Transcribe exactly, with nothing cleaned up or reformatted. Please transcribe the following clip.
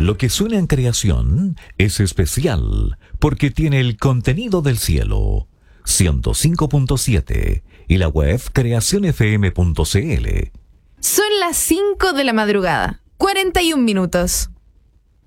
Lo que suena en creación es especial porque tiene el contenido del cielo. ciento cinco punto siete y la web creación f m punto c l. Son las cinco de la madrugada, cuarenta y un minutos.